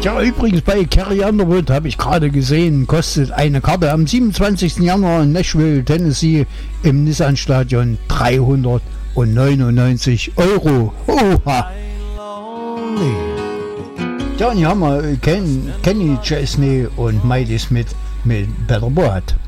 Ja, übrigens bei Carrie Underwood habe ich gerade gesehen, kostet eine Karte am 27. Januar in Nashville, Tennessee im Nissan-Stadion 399 €. Oha! Ja, und hier haben wir Kenny Chesney und Miley Smith mit Better Boat.